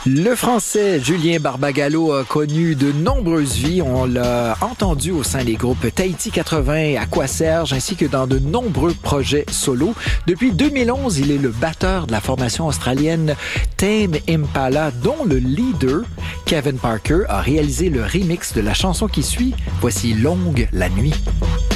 Le Français Julien Barbagallo a connu de nombreuses vies. On l'a entendu au sein des groupes Tahiti 80 et Aquaserge, ainsi que dans de nombreux projets solo. Depuis 2011, il est le batteur de la formation australienne Tame Impala, dont le leader, Kevin Parker, a réalisé le remix de la chanson qui suit. Voici Longue la nuit.